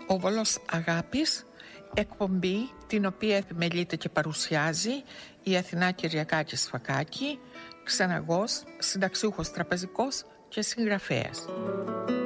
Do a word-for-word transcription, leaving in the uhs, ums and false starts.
Ο Βόλος Αγάπης, εκπομπή την οποία επιμελείται και παρουσιάζει η Αθηνά Κυριακάκη Σφακάκη, ξεναγός, συνταξιούχος τραπεζικός και συγγραφέας.